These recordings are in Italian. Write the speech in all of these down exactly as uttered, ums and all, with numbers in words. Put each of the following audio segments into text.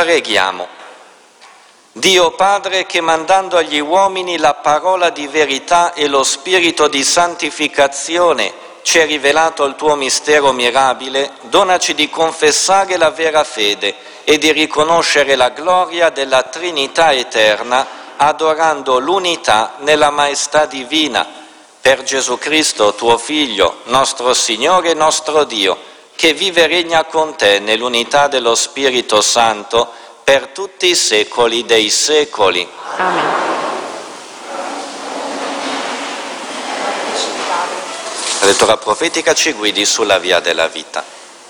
Preghiamo. Dio Padre, che mandando agli uomini la parola di verità e lo spirito di santificazione ci hai rivelato il tuo mistero mirabile, donaci di confessare la vera fede e di riconoscere la gloria della Trinità eterna, adorando l'unità nella maestà divina. Per Gesù Cristo, tuo Figlio, nostro Signore e nostro Dio, che vive e regna con te nell'unità dello Spirito Santo, per tutti i secoli dei secoli. Amen. La lettura profetica ci guidi sulla via della vita.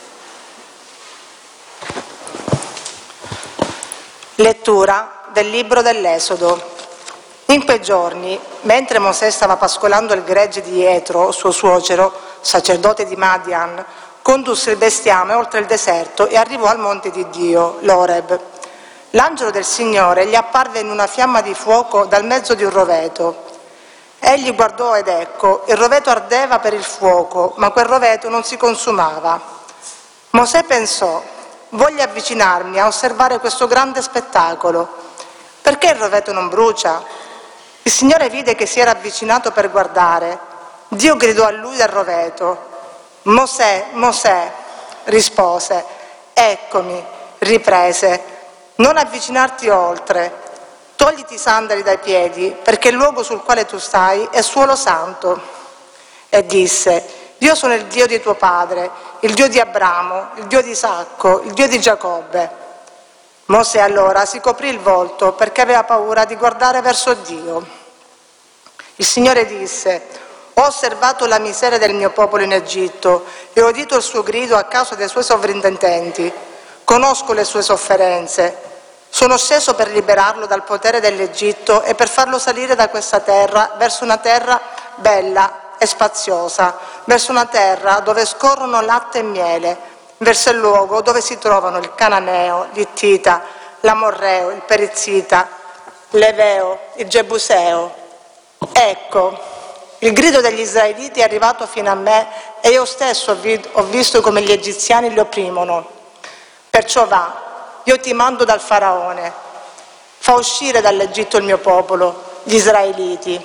Lettura del libro dell'Esodo. In quei giorni, mentre Mosè stava pascolando il gregge di Jetro, suo suocero, sacerdote di Madian, condusse il bestiame oltre il deserto e arrivò al monte di Dio, l'Oreb. L'angelo del Signore gli apparve in una fiamma di fuoco dal mezzo di un roveto. Egli guardò ed ecco, il roveto ardeva per il fuoco, ma quel roveto non si consumava. Mosè pensò: voglio avvicinarmi a osservare questo grande spettacolo. Perché il roveto non brucia? Il Signore vide che si era avvicinato per guardare. Dio gridò a lui dal roveto: Mosè, Mosè, rispose. Eccomi, riprese. Non avvicinarti oltre, togliti i sandali dai piedi, perché il luogo sul quale tu stai è suolo santo. E disse: Io sono il Dio di tuo padre, il Dio di Abramo, il Dio di Isacco, il Dio di Giacobbe. Mosè allora si coprì il volto perché aveva paura di guardare verso Dio. Il Signore disse: Ho osservato la miseria del mio popolo in Egitto e ho udito il suo grido a causa dei suoi sovrintendenti. Conosco le sue sofferenze. Sono sceso per liberarlo dal potere dell'Egitto e per farlo salire da questa terra verso una terra bella e spaziosa, verso una terra dove scorrono latte e miele, verso il luogo dove si trovano il Cananeo, l'Ittita, l'Amorreo, il Perizzita, l'Eveo, il Gebuseo. Ecco, il grido degli israeliti è arrivato fino a me e io stesso ho visto come gli egiziani li opprimono. Perciò va, io ti mando dal faraone, fa uscire dall'Egitto il mio popolo, gli israeliti.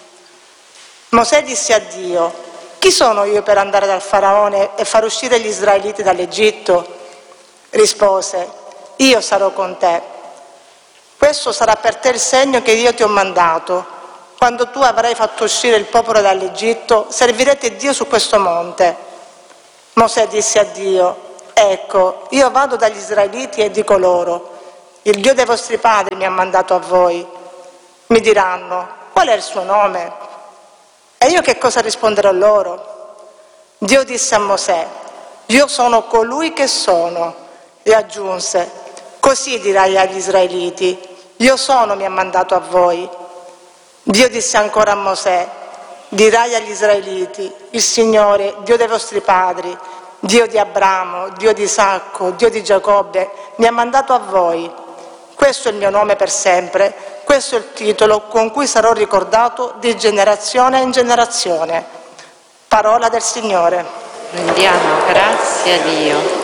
Mosè disse a Dio: chi sono io per andare dal faraone e far uscire gli israeliti dall'Egitto? Rispose: io sarò con te. Questo sarà per te il segno che io ti ho mandato. Quando tu avrai fatto uscire il popolo dall'Egitto, servirete Dio su questo monte. Mosè disse a Dio: ecco, io vado dagli israeliti e dico loro: il Dio dei vostri padri mi ha mandato a voi. Mi diranno: qual è il suo nome? E io che cosa risponderò loro? Dio disse a Mosè: io sono colui che sono. E aggiunse: così dirai agli israeliti: io sono mi ha mandato a voi. Dio disse ancora a Mosè: dirai agli israeliti: il Signore, Dio dei vostri padri, Dio di Abramo, Dio di Isacco, Dio di Giacobbe, mi ha mandato a voi. Questo è il mio nome per sempre, questo è il titolo con cui sarò ricordato di generazione in generazione. Parola del Signore. Rendiamo grazie a Dio.